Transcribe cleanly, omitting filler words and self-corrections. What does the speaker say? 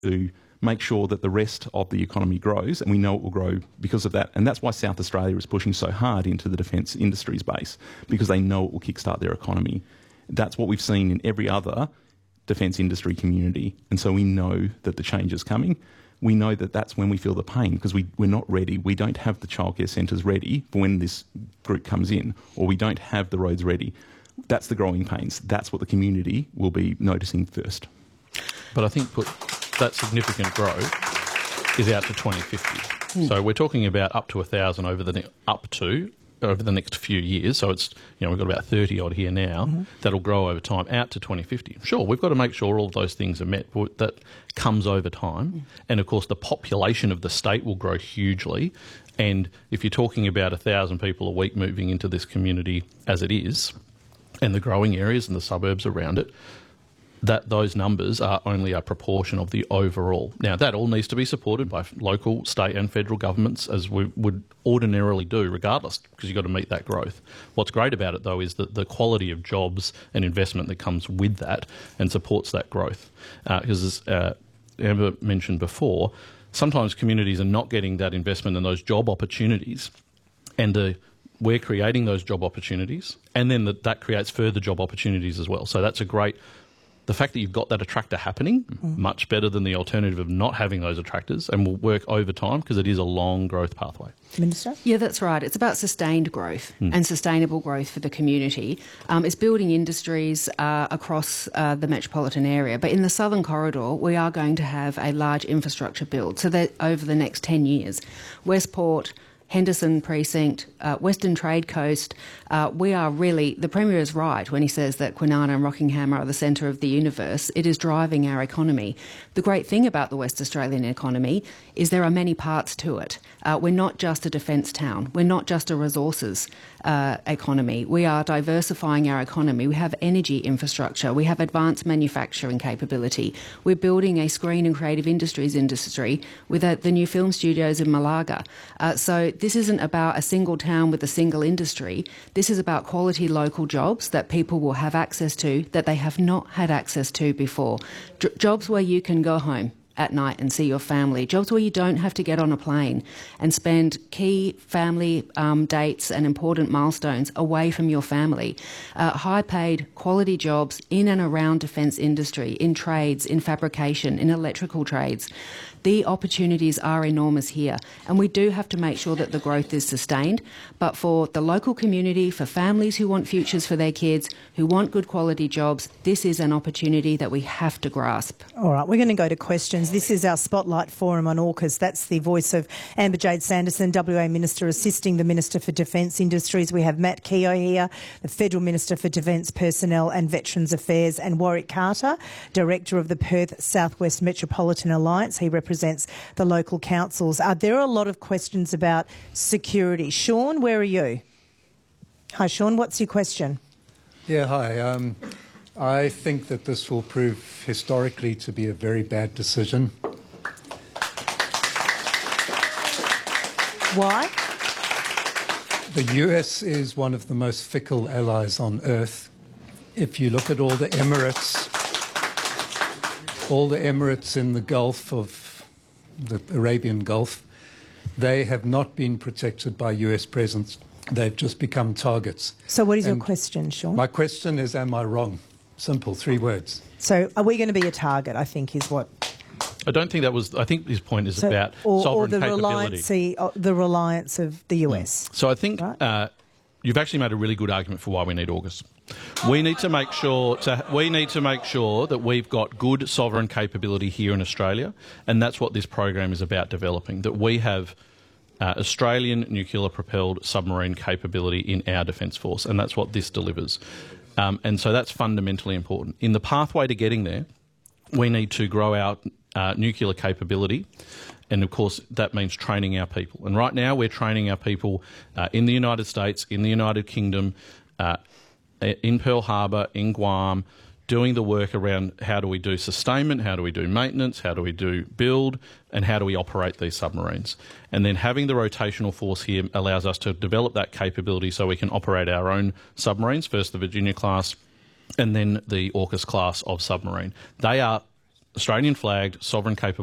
to make sure that the rest of the economy grows, and we know it will grow because of that. And that's why South Australia is pushing so hard into the defence industries base, because they know it will kickstart their economy. That's what we've seen in every other defence industry community. And so we know that the change is coming. We know that that's when we feel the pain, because we're not ready. We don't have the childcare centres ready for when this group comes in, or we don't have the roads ready. That's the growing pains. That's what the community will be noticing first. But I think that significant growth is out to 2050. So we're talking about up to 1,000 over the next few years. So it's, we've got about 30 odd here now. That'll grow over time out to 2050. Sure, we've got to make sure all of those things are met. That comes over time. And of course, the population of the state will grow hugely. And if you're talking about 1,000 people a week moving into this community as it is, and the growing areas and the suburbs around it, that those numbers are only a proportion of the overall. Now, that all needs to be supported by local, state and federal governments, as we would ordinarily do regardless, because you've got to meet that growth. What's great about it, though, is that the quality of jobs and investment that comes with that and supports that growth. Because as Amber mentioned before, sometimes communities are not getting that investment and those job opportunities, and we're creating those job opportunities, and then that creates further job opportunities as well. So that's a great... The fact that you've got that attractor happening, much better than the alternative of not having those attractors, and will work over time because it is a long growth pathway. Minister? Yeah, that's right. It's about sustained growth and sustainable growth for the community. It's building industries across the metropolitan area. But in the Southern Corridor, we are going to have a large infrastructure build. So that over the next 10 years, Westport, Henderson Precinct, Western Trade Coast, we are really, the Premier is right when he says that Kwinana and Rockingham are the centre of the universe. It is driving our economy. The great thing about the West Australian economy is there are many parts to it. We're not just a defence town. We're not just a resources economy. We are diversifying our economy. We have energy infrastructure. We have advanced manufacturing capability. We're building a screen and creative industries industry with the new film studios in Malaga. So this isn't about a single town with a single industry. This is about quality local jobs that people will have access to that they have not had access to before. Jobs where you can go home at night and see your family, jobs where you don't have to get on a plane and spend key family dates and important milestones away from your family. High-paid, quality jobs in and around defence industry, in trades, in fabrication, in electrical trades. The opportunities are enormous here, and we do have to make sure that the growth is sustained. But for the local community, for families who want futures for their kids, who want good quality jobs, this is an opportunity that we have to grasp. All right, we're going to go to questions. This is our Spotlight Forum on AUKUS. That's the voice of Amber Jade Sanderson, WA Minister assisting the Minister for Defence Industries. We have Matt Keogh here, the Federal Minister for Defence Personnel and Veterans Affairs, and Warwick Carter, Director of the Perth Southwest Metropolitan Alliance. He represents the local councils. There are a lot of questions about security. Sean, where are you? Hi, Sean. What's your question? Yeah, hi. I think that this will prove historically to be a very bad decision. Why? The US is one of the most fickle allies on earth. If you look at all the Emirates in the Gulf of the Arabian Gulf, they have not been protected by US presence. They've just become targets. So what is your question, Sean? My question is, am I wrong? Simple, 3 words. So are we going to be a target, I think, is what... I don't think that was... I think his point is about sovereign capability. Or the reliance of the US. So I think you've actually made a really good argument for why we need AUKUS. We need to make sure that we've got good sovereign capability here in Australia, and that's what this program is about developing, that we have Australian nuclear-propelled submarine capability in our Defence Force, and that's what this delivers. And so that's fundamentally important. In the pathway to getting there, we need to grow our nuclear capability, and of course that means training our people. And right now we're training our people in the United States, in the United Kingdom, in Pearl Harbor, in Guam, doing the work around how do we do sustainment, how do we do maintenance, how do we do build, and how do we operate these submarines. And then having the rotational force here allows us to develop that capability so we can operate our own submarines, first the Virginia class and then the AUKUS class of submarine. They are Australian flagged, sovereign capable